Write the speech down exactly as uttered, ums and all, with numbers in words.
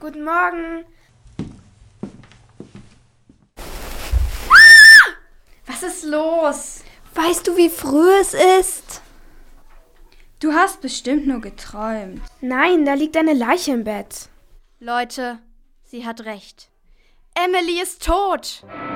Guten Morgen. Was ist los? Weißt du, wie früh es ist? Du hast bestimmt nur geträumt. Nein, da liegt eine Leiche im Bett. Leute, sie hat recht. Emily ist tot.